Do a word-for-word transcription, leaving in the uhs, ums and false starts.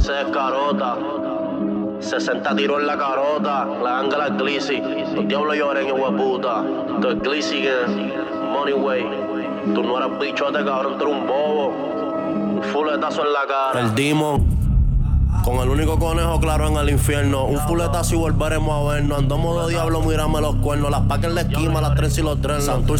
ese es carota. sesenta tiros en la carota. La ganga la Glizzy. Los diablos lloren, hijo de puta. Tú es Glizzy que Money Way. Tú no eres bichote, cabrón, tú eres un bobo. Un fuletazo en la cara. El Demon. Con el único conejo claro en el infierno. Un fuletazo y volveremos a vernos. Andamos de diablo, mírame los cuernos. Las pacas en la esquina, las trenzas y los dreadlocks.